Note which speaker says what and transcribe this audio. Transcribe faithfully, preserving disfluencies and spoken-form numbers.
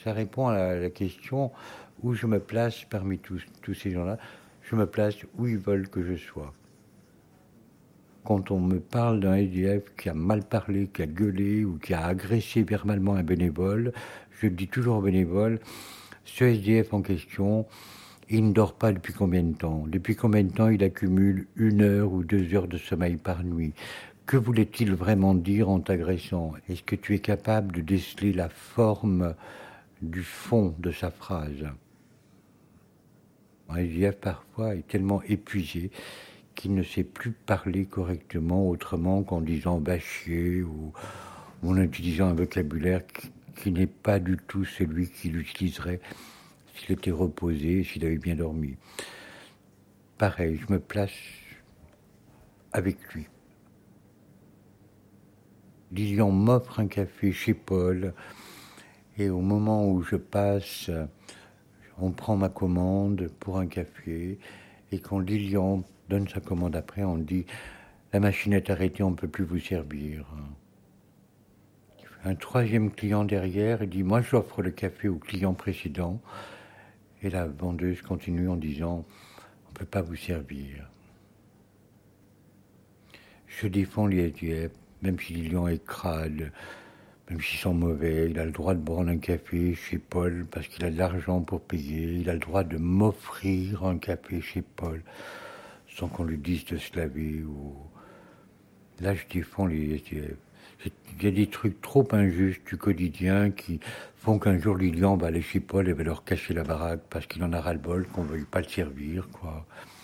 Speaker 1: ça répond à la, la question où je me place parmi tous, tous ces gens-là. Je me place où ils veulent que je sois. Quand on me parle d'un S D F qui a mal parlé, qui a gueulé ou qui a agressé verbalement un bénévole, je dis toujours au bénévole, ce S D F en question, il ne dort pas depuis combien de temps? Depuis combien de temps il accumule une heure ou deux heures de sommeil par nuit? Que voulait-il vraiment dire en t'agressant? Est-ce que tu es capable de déceler la forme du fond de sa phrase? Un S D F parfois est tellement épuisé qu'il ne sait plus parler correctement autrement qu'en disant va chier ou, ou en utilisant un vocabulaire qui, qui n'est pas du tout celui qu'il utiliserait s'il était reposé, s'il avait bien dormi. Pareil, je me place avec lui. Lilian m'offre un café chez Paul et au moment où je passe, on prend ma commande pour un café et quand Lilian donne sa commande après, on dit la machine est arrêtée, on ne peut plus vous servir. Un troisième client derrière, il dit moi j'offre le café au client précédent et la vendeuse continue en disant on ne peut pas vous servir. Je défends les S D F, même si Lilian est crade, même s'ils sont mauvais, il a le droit de boire un café chez Paul parce qu'il a de l'argent pour payer, il a le droit de m'offrir un café chez Paul sans qu'on lui dise de se laver. Ou... Là, je défends les S D F. Il y a des trucs trop injustes du quotidien qui font qu'un jour Lilian va aller chez Paul et va leur cacher la baraque parce qu'il en a ras-le-bol, qu'on ne veuille pas le servir, quoi.